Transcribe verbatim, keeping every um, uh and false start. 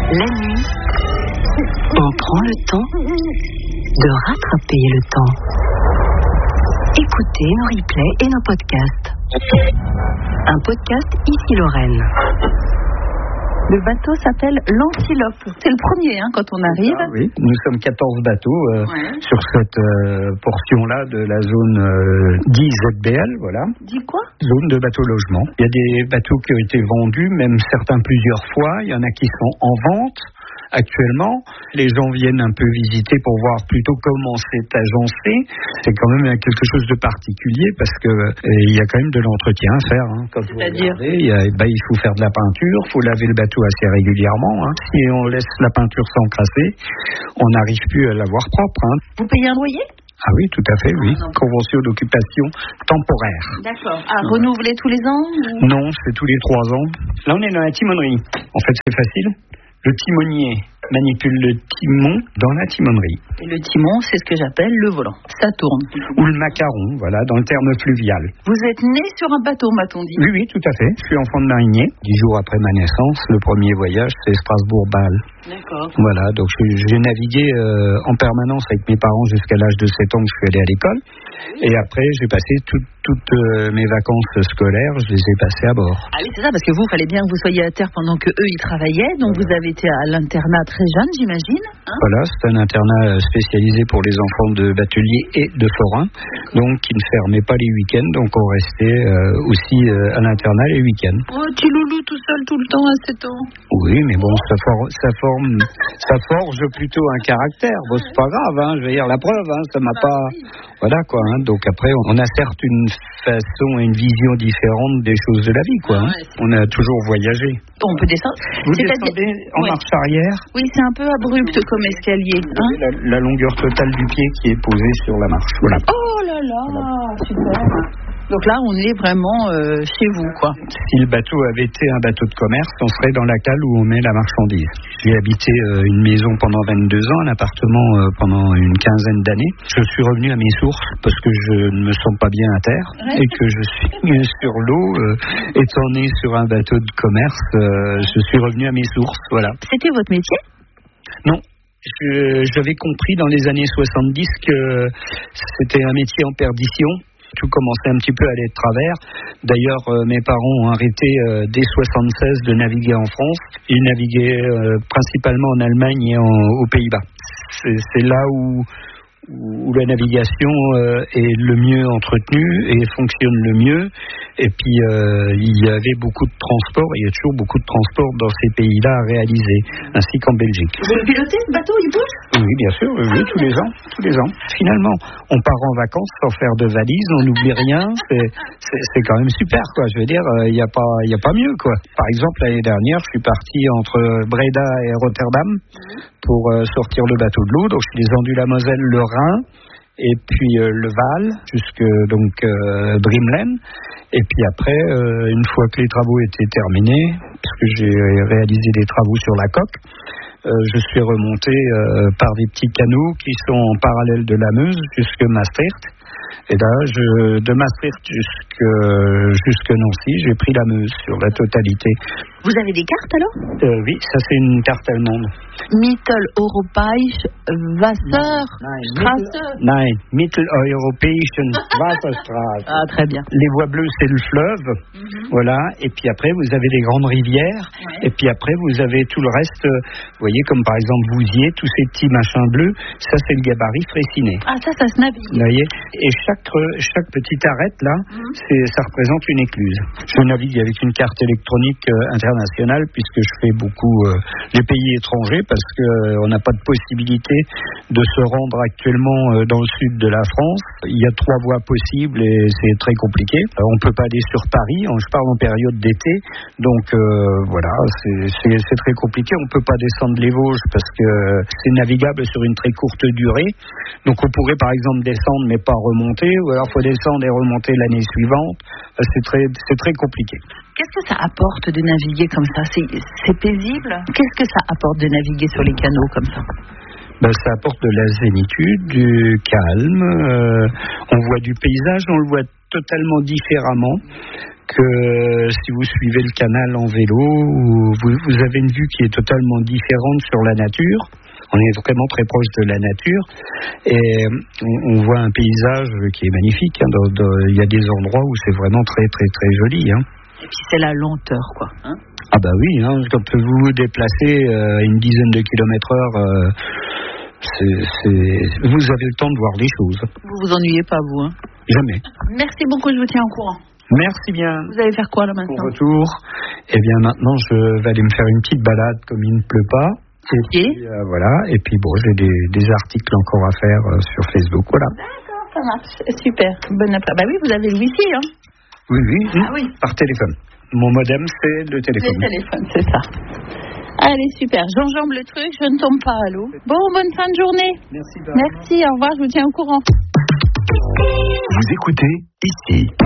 La nuit, on prend le temps de rattraper le temps. Écoutez nos replays et nos podcasts. Un podcast ici Lorraine. Le bateau s'appelle l'Antilope. C'est le premier hein, quand on arrive. Ah, oui, nous sommes quatorze bateaux euh, ouais. sur cette euh, portion-là de la zone euh, dite Z B L, voilà. Dit quoi ? Zone de bateau-logement. Il y a des bateaux qui ont été vendus, même certains plusieurs fois. Il y en a qui sont en vente actuellement. Les gens viennent un peu visiter pour voir plutôt comment c'est agencé. C'est quand même quelque chose de particulier parce que euh, il y a quand même de l'entretien à faire. Hein. Quand vous regardez, il, y a, bah, il faut faire de la peinture, il faut laver le bateau assez régulièrement. Hein. Si on laisse la peinture s'encrasser, on n'arrive plus à l'avoir propre. Hein. Vous payez un loyer ? Ah oui, tout à fait, oui. Ah, convention d'occupation temporaire. D'accord. À ouais. renouveler tous les ans ou... Non, c'est tous les trois ans. Là, on est dans la timonerie. En fait, c'est facile. Le timonier manipule le timon dans la timonerie. Et le timon, c'est ce que j'appelle le volant. Ça tourne. Ou le macaron, voilà, dans le terme fluvial. Vous êtes né sur un bateau, m'a-t-on dit ? Oui, oui, tout à fait. Je suis enfant de marinier. Dix jours après ma naissance, le premier voyage, c'est Strasbourg-Bâle. D'accord. Voilà, donc j'ai navigué euh, en permanence avec mes parents jusqu'à l'âge de sept ans que je suis allé à l'école. Et après, j'ai passé tout, toutes euh, mes vacances scolaires, je les ai passées à bord. Ah oui, c'est ça, parce que vous, il fallait bien que vous soyez à terre pendant que eux, ils travaillaient. Donc, voilà. Vous avez été à l'internat très jeune, j'imagine. Hein ? Voilà, c'est un internat spécialisé pour les enfants de bateliers et de forains. Donc, qui ne fermait pas les week-ends. Donc, on restait euh, aussi euh, à l'internat les week-ends. Oh, petit loulou tout seul tout le temps à sept ans. Oui, mais bon, ça, for, ça, forme, ça forge plutôt un caractère. Bon, c'est pas grave, hein, je veux dire, la preuve, hein, ça m'a pas... Voilà, quoi. Hein, donc, après, on a certes une façon et une vision différente des choses de la vie, quoi. Hein. On a toujours voyagé. On peut descendre. Vous descendez en ouais. marche arrière. Oui, c'est un peu abrupt comme escalier. Hein, la, la longueur totale du pied qui est posée sur la marche. Voilà. Oh là là, voilà. Super. Donc là, on est vraiment euh, chez vous, quoi. Si le bateau avait été un bateau de commerce, on serait dans la cale où on met la marchandise. J'ai habité euh, une maison pendant vingt-deux ans, un appartement euh, pendant une quinzaine d'années. Je suis revenu à mes sources parce que je ne me sens pas bien à terre ouais. et que je suis sur l'eau. Euh, étant né sur un bateau de commerce, euh, je suis revenu à mes sources, voilà. C'était votre métier ? Non. Je, j'avais compris dans les années soixante-dix que c'était un métier en perdition. Tout commençait un petit peu à aller de travers. D'ailleurs, euh, mes parents ont arrêté euh, dès soixante-seize de naviguer en France. Ils naviguaient euh, principalement en Allemagne et en, aux Pays-Bas. C'est, c'est là où, où la navigation euh, est le mieux entretenue et fonctionne le mieux. Et puis, euh, il y avait beaucoup de transports, il y a toujours beaucoup de transports dans ces pays-là à réaliser, ainsi qu'en Belgique. Vous le pilotez, ce bateau, il bouge ? Oui, bien sûr, oui, oui, tous les ans, tous les ans. Finalement, on part en vacances sans faire de valise, on n'oublie rien, c'est, c'est, c'est quand même super, quoi. Je veux dire, il n'y a pas, il y a pas mieux, quoi. Par exemple, l'année dernière, je suis parti entre Breda et Rotterdam pour euh, sortir le bateau de l'eau, donc je suis descendu la Moselle, le Rhin, et puis euh, le Vaal, jusque donc euh, Brimelen. Et puis après, euh, une fois que les travaux étaient terminés, puisque j'ai réalisé des travaux sur la coque, euh, je suis remonté euh, par des petits canaux qui sont en parallèle de la Meuse jusque Maastricht. Et là, je, de Maastricht jusque, jusque Nancy, j'ai pris la Meuse sur la totalité. Vous avez des cartes alors ? euh, Oui, ça c'est une carte allemande. Mitteleuropäische Wasserstraße. Nein, Mitteleuropäischen Wasserstraße. Ah, très bien. Les voies bleues, c'est le fleuve. Mm-hmm. Voilà. Et puis après, vous avez des grandes rivières. Ouais. Et puis après, vous avez tout le reste. Vous voyez, comme par exemple Vouziers, tous ces petits machins bleus. Ça, c'est le gabarit Fraissinet. Ah, ça, ça se navigue. Vous voyez ? Et chaque, chaque petite arête, là, mm-hmm. c'est, ça représente une écluse. Je navigue avec une carte électronique euh, internationale, puisque je fais beaucoup euh, les pays étrangers, parce qu'on euh, n'a pas de possibilité de se rendre actuellement euh, dans le sud de la France. Il y a trois voies possibles et c'est très compliqué. Euh, on ne peut pas aller sur Paris, je parle en période d'été, donc euh, voilà, c'est, c'est, c'est très compliqué. On ne peut pas descendre les Vosges parce que c'est navigable sur une très courte durée. Donc on pourrait par exemple descendre mais pas remonter, ou alors il faut descendre et remonter l'année suivante. Euh, c'est très, c'est très compliqué. Qu'est-ce que ça apporte de naviguer comme ça ? C'est, c'est paisible ? Qu'est-ce que ça apporte de naviguer sur les canaux comme ça ? Ben, ça apporte de la zénitude, du calme. Euh, on voit du paysage, on le voit totalement différemment. que si vous suivez le canal en vélo, vous, vous avez une vue qui est totalement différente sur la nature. On est vraiment très proche de la nature et on, on voit un paysage qui est magnifique. Hein. Dans, dans, il y a des endroits où c'est vraiment très très très joli. Hein. Et puis c'est la lenteur, quoi. Hein, ah bah oui, hein, quand vous vous déplacez euh, une dizaine de kilomètres heure, euh, c'est, c'est... vous avez le temps de voir les choses. Vous vous ennuyez pas, vous, hein? Jamais. Merci beaucoup, je vous tiens au courant. Merci bien. Vous allez faire quoi là maintenant? Au retour, eh bien maintenant je vais aller me faire une petite balade comme il ne pleut pas. Et puis, euh, voilà. Et puis bon, j'ai des, des articles encore à faire euh, sur Facebook. Voilà. D'accord, ça marche. Super. Bonne après. Bah oui, vous avez le wifi, hein? Oui, oui. Ah oui. Par téléphone. Mon modem, c'est le téléphone. Le téléphone, c'est ça. Allez, super. J'enjambe le truc, je ne tombe pas à l'eau. Bon, bonne fin de journée. Merci. Merci, au revoir, je vous tiens au courant. Vous écoutez ici.